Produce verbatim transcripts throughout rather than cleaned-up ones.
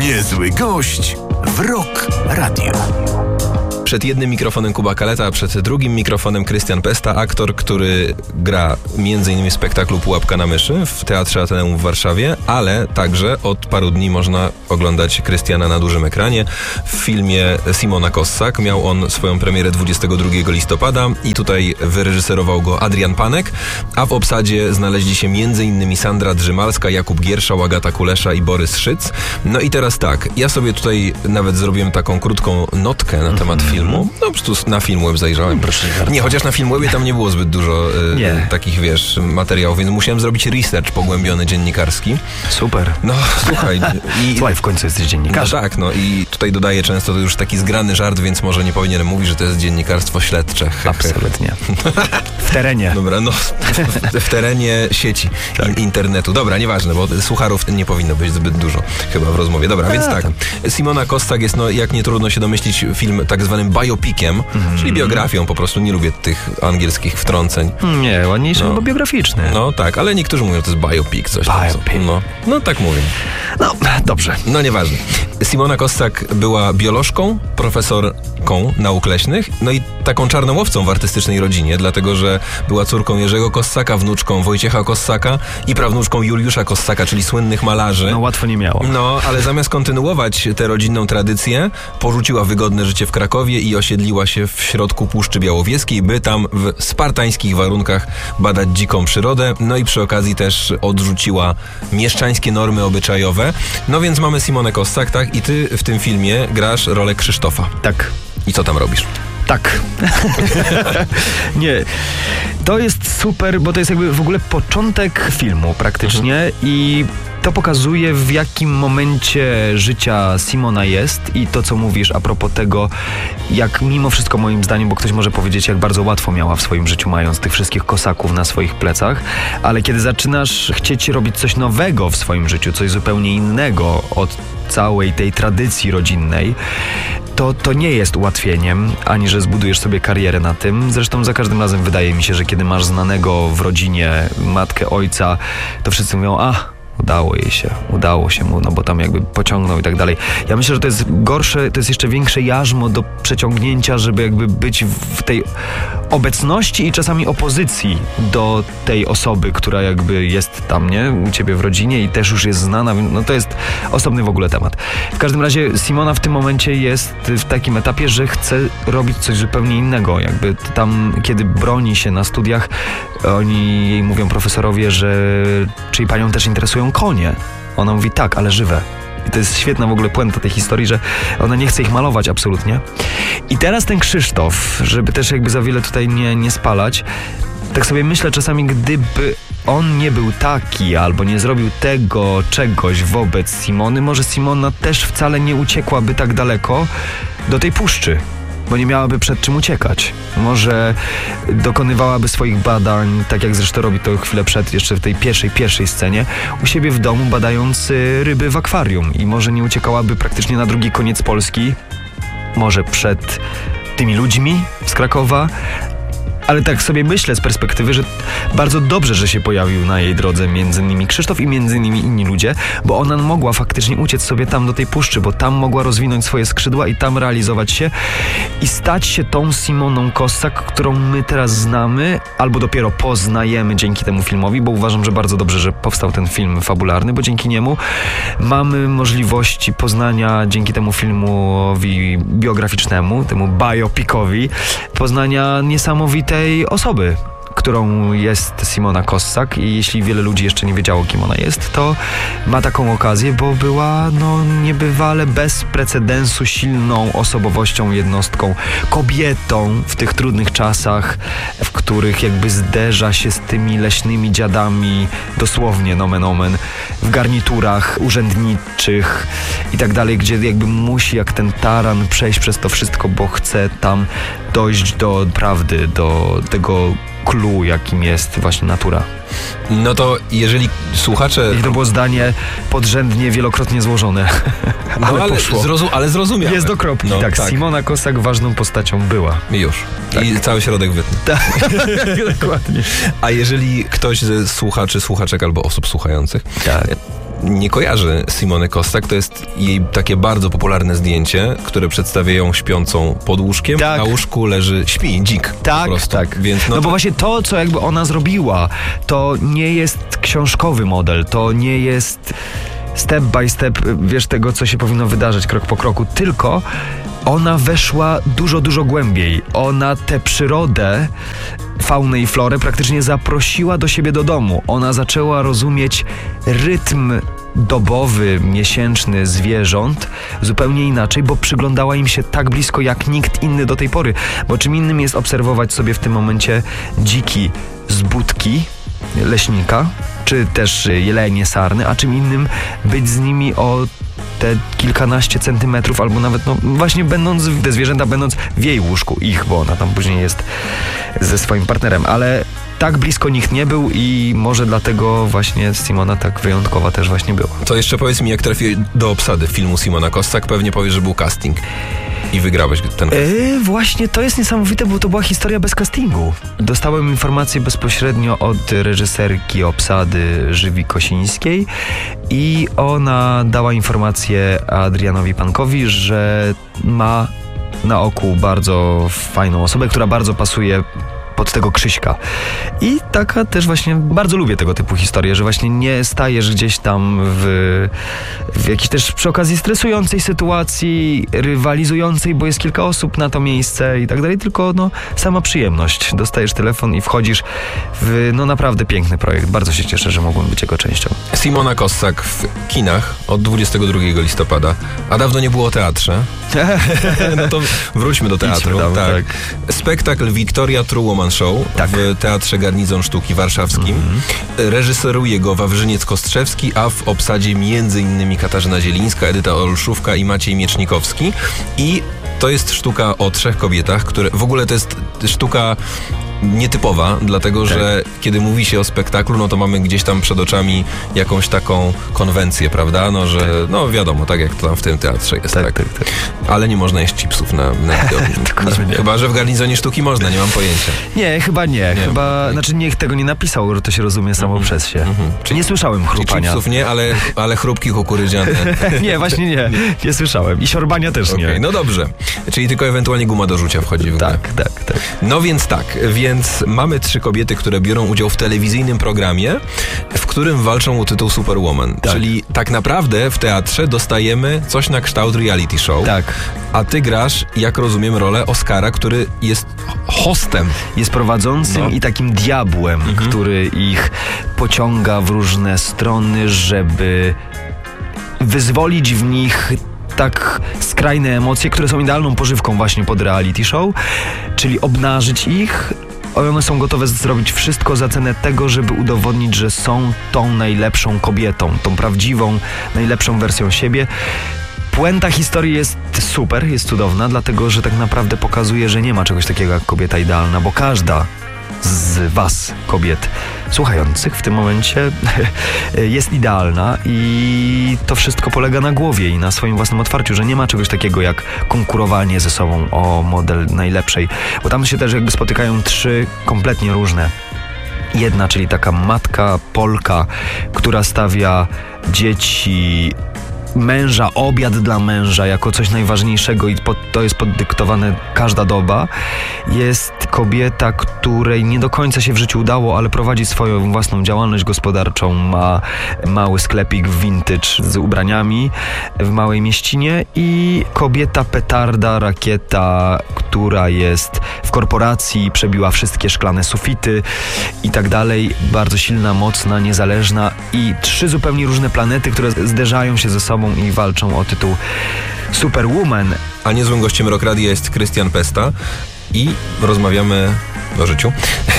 Niezły gość w Rock Radio. Przed jednym mikrofonem Kuba Kaleta, a przed drugim mikrofonem Krystian Pesta, aktor, który gra między innymi w spektaklu Pułapka na myszy w Teatrze Ateneum w Warszawie, ale także od paru dni można oglądać Krystiana na dużym ekranie w filmie Simona Kossak. Miał on swoją premierę dwudziestego drugiego listopada i tutaj wyreżyserował go Adrian Panek, a w obsadzie znaleźli się między innymi Sandra Drzymalska, Jakub Gierszał, Agata Kulesza i Borys Szyc. No i teraz tak, ja sobie tutaj nawet zrobiłem taką krótką notkę na temat filmu. No po prostu na Filmweb zajrzałem. Proszę nie, chociaż na Filmwebie tam nie było zbyt dużo e, takich, wiesz, materiałów, więc musiałem zrobić research pogłębiony dziennikarski. Super. No, słuchaj. I, Słuchaj, w końcu jesteś dziennikarzem. No tak, no i tutaj dodaję często, to już taki zgrany żart, więc może nie powinienem mówić, że to jest dziennikarstwo śledcze. Absolutnie. W terenie. Dobra, no w, w, w terenie sieci, tak. in, internetu. Dobra, nieważne, bo słucharów nie powinno być zbyt dużo chyba w rozmowie. Dobra, a, więc tak. Tam. Simona Kossak jest, no jak nie trudno się domyślić, film tak zwanym biopiciem, mm. czyli biografią, po prostu nie lubię tych angielskich wtrąceń. Nie, ładniejsze, no. bo biograficzny. No tak, ale niektórzy mówią, że to jest biopic, coś tam. Biopic. No, no tak mówię. No, dobrze. No nieważne. Simona Kossak była biolożką, profesorką nauk leśnych, no i taką czarną owcą w artystycznej rodzinie, dlatego że była córką Jerzego Kossaka, wnuczką Wojciecha Kossaka i prawnuczką Juliusza Kossaka, czyli słynnych malarzy. No łatwo nie miało. No, ale zamiast kontynuować tę rodzinną tradycję, porzuciła wygodne życie w Krakowie i osiedliła się w środku Puszczy Białowieskiej, by tam w spartańskich warunkach badać dziką przyrodę, no i przy okazji też odrzuciła mieszczańskie normy obyczajowe. No więc mamy Simonę Kossak, tak? I ty w tym filmie grasz rolę Krzysztofa. Tak. I co tam robisz? Tak. Nie. To jest super, bo to jest jakby w ogóle początek filmu praktycznie mhm. i to pokazuje, w jakim momencie życia Simona jest i to, co mówisz a propos tego, jak mimo wszystko moim zdaniem, bo ktoś może powiedzieć, jak bardzo łatwo miała w swoim życiu, mając tych wszystkich kosaków na swoich plecach, ale kiedy zaczynasz chcieć robić coś nowego w swoim życiu, coś zupełnie innego od całej tej tradycji rodzinnej, to to nie jest ułatwieniem, ani że zbudujesz sobie karierę na tym. Zresztą za każdym razem wydaje mi się, że kiedy masz znanego w rodzinie, matkę, ojca, to wszyscy mówią, a udało jej się, udało się mu, no bo tam jakby pociągnął i tak dalej. Ja myślę, że to jest gorsze, to jest jeszcze większe jarzmo do przeciągnięcia, żeby jakby być w tej obecności i czasami opozycji do tej osoby, która jakby jest tam, nie? U ciebie w rodzinie i też już jest znana, no to jest osobny w ogóle temat. W każdym razie Simona w tym momencie jest w takim etapie, że chce robić coś zupełnie innego. Jakby tam, kiedy broni się na studiach, oni jej mówią, profesorowie, że czy panią też interesują konie? Ona mówi tak, ale żywe. I to jest świetna w ogóle puenta tej historii, że ona nie chce ich malować absolutnie. I teraz ten Krzysztof, żeby też jakby za wiele tutaj nie, nie spalać, tak sobie myślę czasami, gdyby on nie był taki albo nie zrobił tego czegoś wobec Simony, może Simona też wcale nie uciekłaby tak daleko do tej puszczy, bo nie miałaby przed czym uciekać. Może dokonywałaby swoich badań, tak jak zresztą robi to chwilę przed, jeszcze w tej pierwszej, pierwszej scenie, u siebie w domu, badając ryby w akwarium i może nie uciekałaby praktycznie na drugi koniec Polski, może przed tymi ludźmi z Krakowa, ale tak sobie myślę z perspektywy, że bardzo dobrze, że się pojawił na jej drodze między innymi Krzysztof i między innymi inni ludzie, bo ona mogła faktycznie uciec sobie tam do tej puszczy, bo tam mogła rozwinąć swoje skrzydła i tam realizować się i stać się tą Simoną Kossak, którą my teraz znamy, albo dopiero poznajemy dzięki temu filmowi, bo uważam, że bardzo dobrze, że powstał ten film fabularny, bo dzięki niemu mamy możliwości poznania, dzięki temu filmowi biograficznemu, temu biopicowi, poznania niesamowitej osoby, którą jest Simona Kossak i jeśli wiele ludzi jeszcze nie wiedziało, kim ona jest, to ma taką okazję, bo była no niebywale bez precedensu silną osobowością, jednostką, kobietą w tych trudnych czasach, w których jakby zderza się z tymi leśnymi dziadami, dosłownie nomen omen, w garniturach urzędniczych i tak dalej, gdzie jakby musi jak ten taran przejść przez to wszystko, bo chce tam dojść do prawdy, do tego clue, jakim jest właśnie natura. No to jeżeli słuchacze... I to było zdanie podrzędnie, wielokrotnie złożone. No ale, ale, zrozum- ale zrozumiałe. Jest do kropki. No, tak, tak, Simona Kossak ważną postacią była. Już. Tak. I cały środek wytnę. Tak, dokładnie. A jeżeli ktoś ze słuchaczy, słuchaczek albo osób słuchających tak. nie kojarzy Simony Kossak, to jest jej takie bardzo popularne zdjęcie, które przedstawia ją śpiącą pod łóżkiem. Tak. Na łóżku leży, śpi, dzik. Tak, po prostu. tak. Więc no, no bo to... właśnie to, co jakby ona zrobiła, to nie jest książkowy model, to nie jest step by step, wiesz, tego, co się powinno wydarzyć krok po kroku, tylko ona weszła dużo, dużo głębiej. Ona tę przyrodę, faunę i florę praktycznie zaprosiła do siebie do domu. Ona zaczęła rozumieć rytm dobowy, miesięczny zwierząt zupełnie inaczej, bo przyglądała im się tak blisko jak nikt inny do tej pory. Bo czym innym jest obserwować sobie w tym momencie dziki z budki leśnika, czy też jelenie sarny, a czym innym być z nimi o te kilkanaście centymetrów, albo nawet no właśnie będąc, te zwierzęta będąc w jej łóżku, ich, bo ona tam później jest ze swoim partnerem, ale tak blisko nikt nie był i może dlatego właśnie Simona tak wyjątkowa też właśnie była. To jeszcze powiedz mi, jak trafiłeś do obsady filmu Simona Kossak, pewnie powiesz, że był casting i wygrałeś ten yy, Właśnie to jest niesamowite, bo to była historia bez castingu. Dostałem informację bezpośrednio od reżyserki obsady Żywi Kosińskiej i ona dała informację Adrianowi Pankowi, że ma na oku bardzo fajną osobę, która bardzo pasuje pod tego Krzyśka. I taka też właśnie, bardzo lubię tego typu historie, że właśnie nie stajesz gdzieś tam w, w jakiejś też przy okazji stresującej sytuacji, rywalizującej, bo jest kilka osób na to miejsce i tak dalej, tylko no sama przyjemność. Dostajesz telefon i wchodzisz w no naprawdę piękny projekt. Bardzo się cieszę, że mogłem być jego częścią. Simona Kossak w kinach od dwudziestego drugiego listopada, a dawno nie było o teatrze. No to wróćmy do teatru. Tam, tak. tak. Spektakl Wiktoria True Woman Show tak. w Teatrze Garnizon Sztuki Warszawskim. Mm-hmm. Reżyseruje go Wawrzyniec Kostrzewski, a w obsadzie między innymi Katarzyna Zielińska, Edyta Olszówka i Maciej Miecznikowski. I to jest sztuka o trzech kobietach, które w ogóle to jest sztuka nietypowa, dlatego tak. że kiedy mówi się o spektaklu, no to mamy gdzieś tam przed oczami jakąś taką konwencję, prawda? No, że, tak. no wiadomo, tak jak to tam w tym teatrze jest, tak? tak. tak, tak. Ale nie można jeść chipsów na, na chyba, że w Garnizonie Sztuki można, nie mam pojęcia. Nie, chyba nie. nie. Chyba, nie. Znaczy niech tego nie napisał, że to się rozumie samo mm-hmm. przez się. Mm-hmm. Czyli, nie słyszałem chrupania. Chipsów nie, ale, ale chrupki kukurydziane. nie, właśnie nie. nie. Nie słyszałem. I siorbania też okay, nie. No dobrze. Czyli tylko ewentualnie guma do rzucia wchodzi w grę. Tak, tak, tak. No więc tak, więc mamy trzy kobiety, które biorą udział w telewizyjnym programie, w którym walczą o tytuł Superwoman. Tak. Czyli tak naprawdę w teatrze dostajemy coś na kształt reality show. Tak. A ty grasz, jak rozumiem, rolę Oskara, który jest hostem. Jest prowadzącym no. i takim diabłem, mhm. który ich pociąga w różne strony, żeby wyzwolić w nich tak skrajne emocje, które są idealną pożywką właśnie pod reality show, czyli obnażyć ich. One są gotowe zrobić wszystko za cenę tego, żeby udowodnić, że są tą najlepszą kobietą, tą prawdziwą, najlepszą wersją siebie. Puenta historii jest super, jest cudowna, dlatego że tak naprawdę pokazuje, że nie ma czegoś takiego jak kobieta idealna, bo każda z was, kobiet słuchających w tym momencie jest idealna i to wszystko polega na głowie i na swoim własnym otwarciu, że nie ma czegoś takiego jak konkurowanie ze sobą o model najlepszej, bo tam się też jakby spotykają trzy kompletnie różne. Jedna, czyli taka matka Polka, która stawia dzieci, męża, obiad dla męża jako coś najważniejszego i pod, to jest poddyktowane każda doba. Jest kobieta, której nie do końca się w życiu udało, ale prowadzi swoją własną działalność gospodarczą, ma mały sklepik vintage z ubraniami w małej mieścinie i kobieta petarda, rakieta, która jest w korporacji, przebiła wszystkie szklane sufity i tak dalej. Bardzo silna, mocna, niezależna i trzy zupełnie różne planety, które zderzają się ze sobą i walczą o tytuł Superwoman. A niezłym gościem Rock Radia jest Krystian Pesta i rozmawiamy o życiu.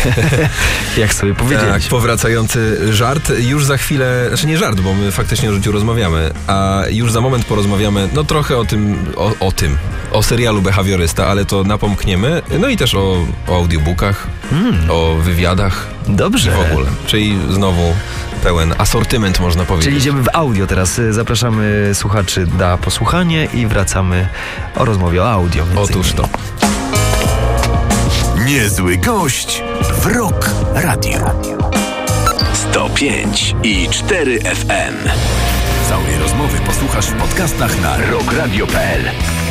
Jak sobie powiedzieć. Tak, powracający żart. Już za chwilę, znaczy nie żart, bo my faktycznie o życiu rozmawiamy, a już za moment porozmawiamy, no trochę o tym, o, o tym, o serialu Behawiorysta, ale to napomkniemy. No i też o, o audiobookach, mm. o wywiadach. Dobrze. W ogóle. Czyli znowu pełen asortyment, można powiedzieć. Czyli idziemy w audio teraz. Zapraszamy słuchaczy na posłuchanie i wracamy o rozmowie o audio. Otóż to. Niezły gość w Rock Radio. sto pięć i cztery F M. Całej rozmowy posłuchasz w podcastach na rok radio kropka p l.